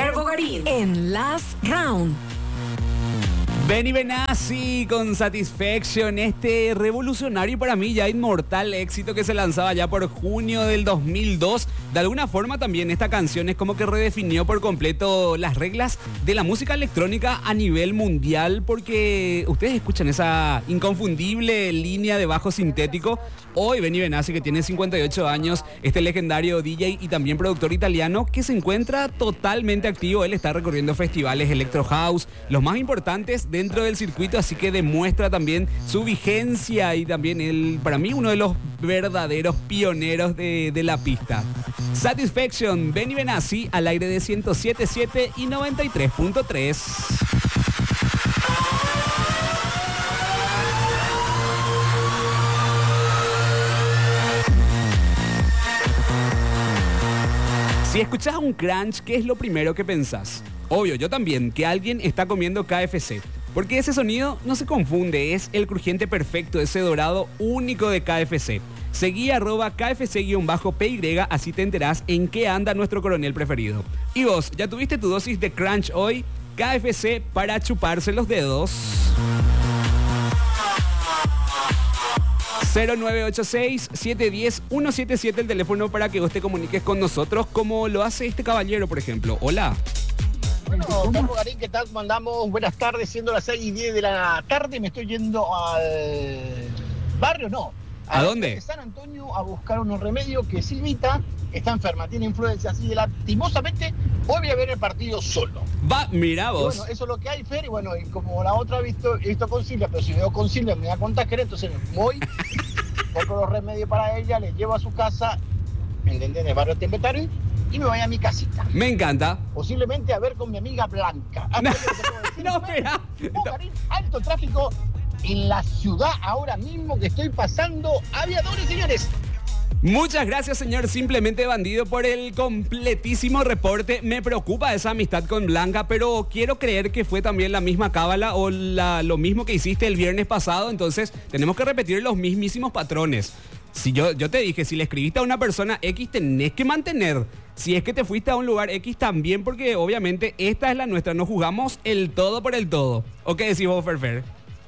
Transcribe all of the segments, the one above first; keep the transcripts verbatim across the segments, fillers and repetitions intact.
Fer Bogarín en Last Round. Benny Benassi con Satisfaction, este revolucionario y para mí ya inmortal éxito que se lanzaba ya por junio del dos mil dos. De alguna forma también esta canción es como que redefinió por completo las reglas de la música electrónica a nivel mundial, porque ustedes escuchan esa inconfundible línea de bajo sintético. Hoy Benny Benassi, que tiene cincuenta y ocho años, este legendario D J y también productor italiano que se encuentra totalmente activo. Él está recorriendo festivales Electro House, los más importantes dentro del circuito, así que demuestra también su vigencia y también él, para mí, uno de los verdaderos pioneros de, de la pista. Satisfaction, Benny Benassi, al aire de ciento siete punto siete y noventa y tres punto tres. Si escuchás un crunch, ¿qué es lo primero que pensás? Obvio, yo también, que alguien está comiendo K F C. Porque ese sonido no se confunde, es el crujiente perfecto, ese dorado único de K F C. Seguí arroba K F C-P Y, así te enterás en qué anda nuestro coronel preferido. Y vos, ¿ya tuviste tu dosis de crunch hoy? K F C para chuparse los dedos. cero nueve ocho seis, siete uno cero, uno siete siete el teléfono para que vos te comuniques con nosotros, como lo hace este caballero, por ejemplo. Hola. Bueno, Carlos Garín, ¿qué tal? Mandamos buenas tardes, siendo las seis y diez de la tarde. Me estoy yendo al barrio, no. ¿A dónde? De San Antonio a buscar unos remedios que Silvita está enferma, tiene influencia, así de lastimosamente hoy voy a ver el partido solo. Va, mira vos. Y bueno, eso es lo que hay, Fer, y bueno, y como la otra he visto, he visto con Silvia, pero si veo con Silvia me va a contagiar, entonces voy, compro los remedios para ella, le llevo a su casa, ¿me entendés? En el barrio Tembetario, y me voy a mi casita. Me encanta. Posiblemente a ver con mi amiga Blanca. No, no, espera. Bogarín, alto tráfico en la ciudad ahora mismo que estoy pasando. Aviadores, señores. Muchas gracias, señor Simplemente Bandido, por el completísimo reporte. Me preocupa esa amistad con Blanca, pero quiero creer que fue también la misma cábala o la, lo mismo que hiciste el viernes pasado. Entonces tenemos que repetir los mismísimos patrones. Si yo, yo te dije, si le escribiste a una persona X, tenés que mantener. Si es que te fuiste a un lugar X también, porque obviamente esta es la nuestra. No jugamos el todo por el todo. ¿O qué decís vos, Ferfer?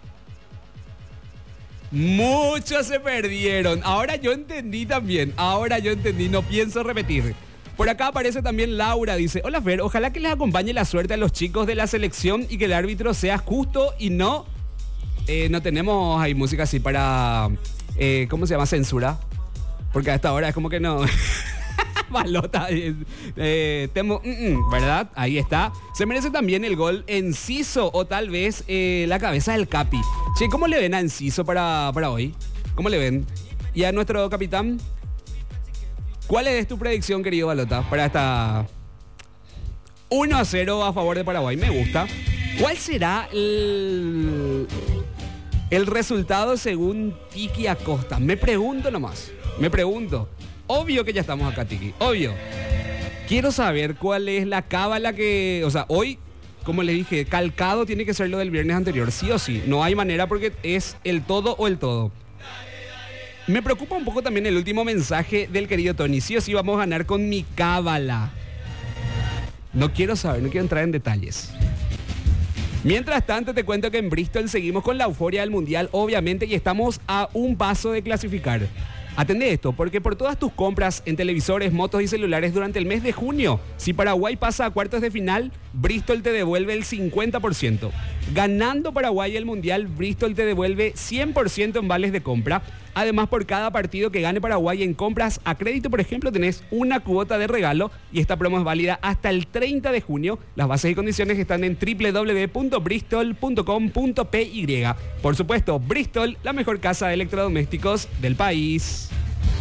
Muchos se perdieron. Ahora yo entendí también. Ahora yo entendí. No pienso repetir. Por acá aparece también Laura. Dice: hola, Fer. Ojalá que les acompañe la suerte a los chicos de la selección y que el árbitro sea justo y no... Eh, no tenemos ahí música así para... Eh, ¿Cómo se llama? Censura. Porque a esta hora es como que no... Balota, eh, temo, mm, mm, ¿verdad? Ahí está. Se merece también el gol Enciso o tal vez eh, la cabeza del Capi. Che, ¿cómo le ven a Enciso para, para hoy? ¿Cómo le ven? ¿Y a nuestro capitán? ¿Cuál es tu predicción, querido Balota, para esta uno a cero a favor de Paraguay? Me gusta. ¿Cuál será el, el resultado según Tiki Acosta? Me pregunto nomás. Me pregunto. Obvio que ya estamos acá, Tiki. Obvio. Quiero saber cuál es la cábala que... O sea, hoy, como les dije, calcado tiene que ser lo del viernes anterior. Sí o sí. No hay manera porque es el todo o el todo. Me preocupa un poco también el último mensaje del querido Tony. Sí o sí vamos a ganar con mi cábala. No quiero saber, no quiero entrar en detalles. Mientras tanto, te cuento que en Bristol seguimos con la euforia del Mundial, obviamente, y estamos a un paso de clasificar. Atende esto, porque por todas tus compras en televisores, motos y celulares durante el mes de junio, si Paraguay pasa a cuartos de final, Bristol te devuelve el cincuenta por ciento. Ganando Paraguay el Mundial, Bristol te devuelve cien por ciento en vales de compra. Además, por cada partido que gane Paraguay en compras a crédito, por ejemplo, tenés una cuota de regalo y esta promo es válida hasta el treinta de junio. Las bases y condiciones están en doble u doble u doble u punto bristol punto com punto p y. Por supuesto, Bristol, la mejor casa de electrodomésticos del país.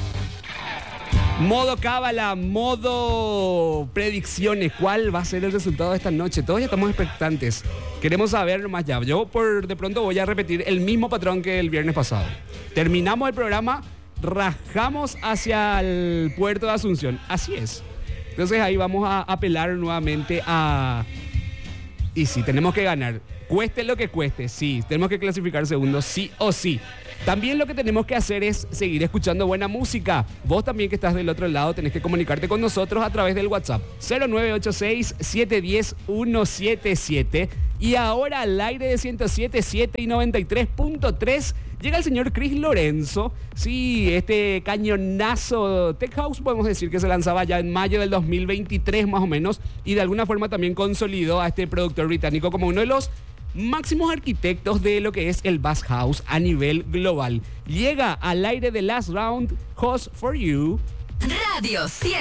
Modo cábala, modo predicciones. ¿Cuál va a ser el resultado de esta noche? Todos ya estamos expectantes. Queremos saber más ya. Yo por de pronto voy a repetir el mismo patrón que el viernes pasado. Terminamos el programa, rajamos hacia el puerto de Asunción. Así es. Entonces ahí vamos a apelar nuevamente a... Y sí, tenemos que ganar. Cueste lo que cueste, sí. Tenemos que clasificar segundo, sí o sí. También lo que tenemos que hacer es seguir escuchando buena música. Vos también que estás del otro lado tenés que comunicarte con nosotros a través del WhatsApp cero nueve ocho seis, siete uno cero, uno siete siete. Y ahora al aire de ciento siete punto siete y noventa y tres punto tres llega el señor Chris Lorenzo. Sí, este cañonazo Tech House podemos decir que se lanzaba ya en mayo del dos mil veintitrés más o menos, y de alguna forma también consolidó a este productor británico como uno de los máximos arquitectos de lo que es el Bass House a nivel global. Llega al aire de Last Round, Host for You. Radio siete.